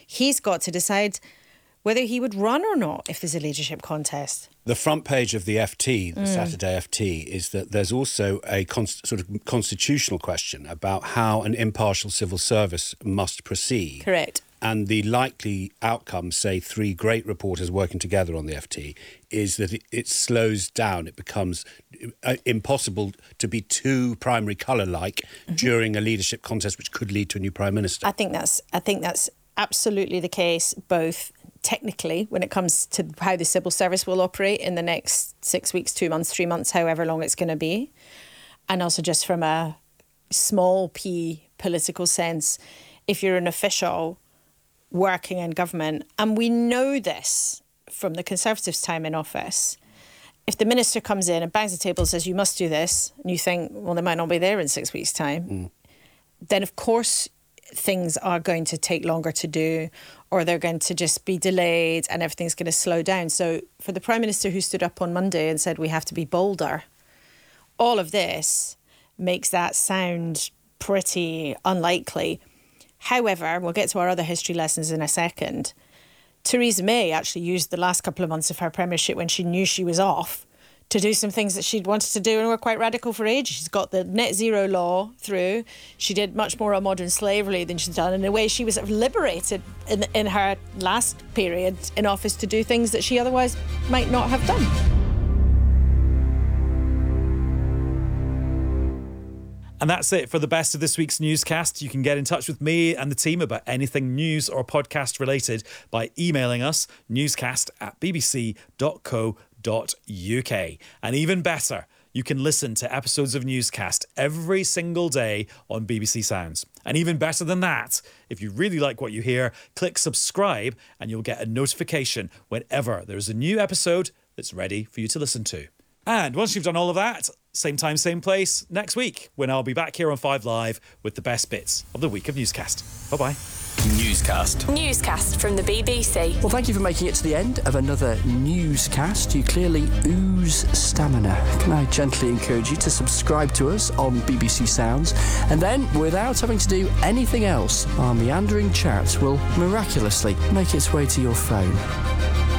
he's got to decide whether he would run or not if there's a leadership contest. The front page of the FT, the Saturday FT, is that there's also a sort of constitutional question about how an impartial civil service must proceed. Correct. And the likely outcome, say 3 great reporters working together on the FT, is that it slows down. It becomes impossible to be too primary colour-like during a leadership contest, which could lead to a new Prime Minister. I think that's absolutely the case, both technically when it comes to how the civil service will operate in the next 6 weeks, 2 months, 3 months, however long it's going to be, and also just from a small p political sense, if you're an official working in government, and we know this from the Conservatives' time in office, if the minister comes in and bangs the table and says you must do this, and you think, well, they might not be there in 6 weeks' time, then of course things are going to take longer to do, or they're going to just be delayed and everything's going to slow down. So for the Prime Minister who stood up on Monday and said we have to be bolder, all of this makes that sound pretty unlikely. However, we'll get to our other history lessons in a second. Theresa May actually used the last couple of months of her premiership when she knew she was off to do some things that she'd wanted to do and were quite radical for ages. She's got the net zero law through. She did much more on modern slavery than she's done. In a way, she was sort of liberated in her last period in office to do things that she otherwise might not have done. And that's it for the best of this week's newscast. You can get in touch with me and the team about anything news or podcast related by emailing us newscast@bbc.co.uk. And even better, you can listen to episodes of Newscast every single day on BBC Sounds. And even better than that, if you really like what you hear, click subscribe and you'll get a notification whenever there's a new episode that's ready for you to listen to. And once you've done all of that, same time, same place next week when I'll be back here on 5 Live with the best bits of the week of Newscast. Bye-bye. Newscast. Newscast from the BBC. Well, thank you for making it to the end of another newscast. You clearly ooze stamina. Can I gently encourage you to subscribe to us on BBC Sounds, and then, without having to do anything else, our meandering chat will miraculously make its way to your phone.